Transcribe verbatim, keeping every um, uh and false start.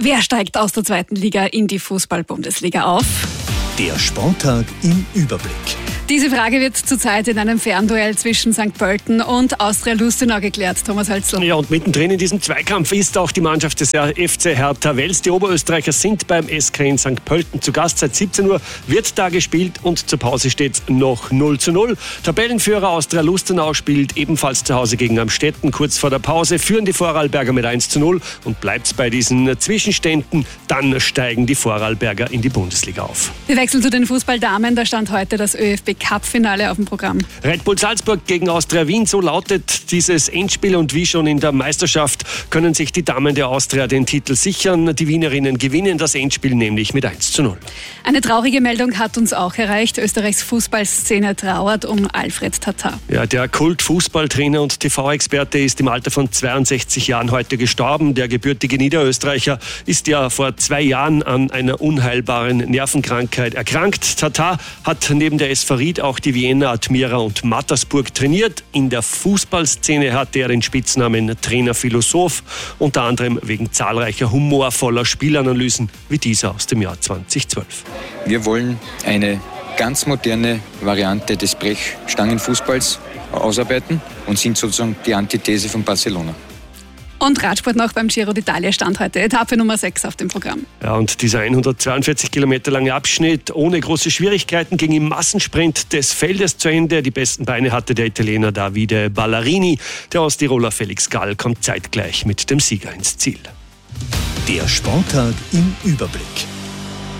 Wer steigt aus der zweiten Liga in die Fußball-Bundesliga auf? Der Sporttag im Überblick. Diese Frage wird zurzeit in einem Fernduell zwischen Sankt Pölten und Austria Lustenau geklärt. Thomas Hölzl. Ja, und mittendrin in diesem Zweikampf ist auch die Mannschaft des F C Hertha Wels. Die Oberösterreicher sind beim S K in Sankt Pölten zu Gast. Seit siebzehn Uhr wird da gespielt und zur Pause steht es noch null zu null. Tabellenführer Austria Lustenau spielt ebenfalls zu Hause gegen Amstetten. Kurz vor der Pause führen die Vorarlberger mit eins zu null und bleibt es bei diesen Zwischenständen. Dann steigen die Vorarlberger in die Bundesliga auf. Wir wechseln zu den Fußballdamen. Da stand heute das ÖFB-Cup-Finale auf dem Programm. Red Bull Salzburg gegen Austria Wien, so lautet dieses Endspiel. Und wie schon in der Meisterschaft können sich die Damen der Austria den Titel sichern. Die Wienerinnen gewinnen das Endspiel nämlich mit eins zu null. Eine traurige Meldung hat uns auch erreicht. Österreichs Fußballszene trauert um Alfred Tatar. Ja, der Kult-Fußballtrainer und T V-Experte ist im Alter von zweiundsechzig Jahren heute gestorben. Der gebürtige Niederösterreicher ist ja vor zwei Jahren an einer unheilbaren Nervenkrankheit erkrankt. Tatar hat neben der S V Ried auch die Wiener Admira und Mattersburg trainiert. In der Fußballszene hatte er den Spitznamen Trainer-Philosoph, unter anderem wegen zahlreicher humorvoller Spielanalysen wie dieser aus dem Jahr zweitausendzwölf. Wir wollen eine ganz moderne Variante des Brechstangenfußballs ausarbeiten und sind sozusagen die Antithese von Barcelona. Und Radsport noch beim Giro d'Italia stand heute Etappe Nummer sechs auf dem Programm. Ja, und dieser hundertzweiundvierzig Kilometer lange Abschnitt ohne große Schwierigkeiten ging im Massensprint des Feldes zu Ende. Die besten Beine hatte der Italiener Davide Ballerini. Der Osttiroler Felix Gall kommt zeitgleich mit dem Sieger ins Ziel. Der Sporttag im Überblick.